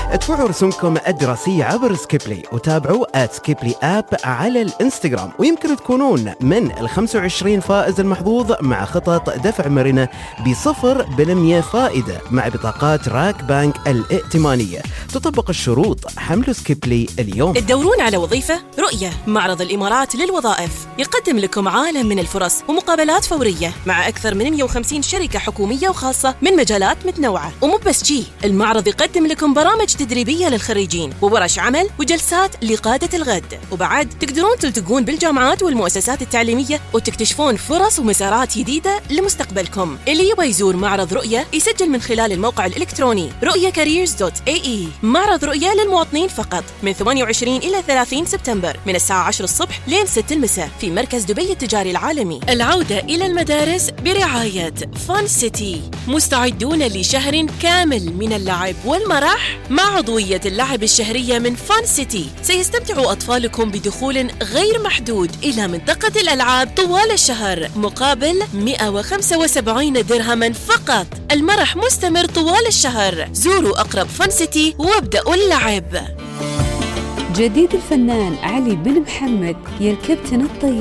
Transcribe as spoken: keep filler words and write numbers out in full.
ادفعوا رسومكم الدراسية عبر سكيبلي وتابعوا آت سكيبلي آب على الانستغرام، ويمكن تكونون من ال خمسة وعشرين فائز المحظوظ مع خطط دفع مرنة بصفر بالمية فائدة مع بطاقات راك بانك الائتمانية. تطبق الشروط. حملوا سكيبلي اليوم. تدورون على وظيفة؟ رؤية معرض الإمارات للوظائف يقدم لكم عالم من الفرص ومقابلات فورية مع أكثر من مئة وخمسين شركة حكومية وخاصة من مجالات متنوعة. ومو بس جي، المعرض يقدم لكم برامج تدريبية للخريجين وورش عمل وجلسات لقادة الغد. وبعد تقدرون تلتقون بالجامعات والمؤسسات التعليمية وتكتشفون فرص ومسارات جديدة لمستقبلكم. اللي يبغى يزور معرض رؤية يسجل من خلال الموقع الإلكتروني رؤية كاريرز دوت إيه إي. معرض رؤية للمواطنين فقط من ثمانية وعشرين إلى ثلاثين سبتمبر من الساعة عشرة الصبح لين ستة المساء في مركز دبي التجاري العالمي. العودة إلى المدارس برعاية فان سيتي. مستعدون لشهر كامل من اللعب والمرح مع عضوية اللعب الشهرية من فان سيتي. سيستمتع أطفالكم بدخول غير محدود إلى منطقة الألعاب طوال الشهر مقابل مئة وخمسة وسبعين درهما فقط. المرح مستمر طوال الشهر. زوروا أقرب فان سيتي وابدأوا اللعب. جديد الفنان علي بن محمد يا الكابتن الطيب.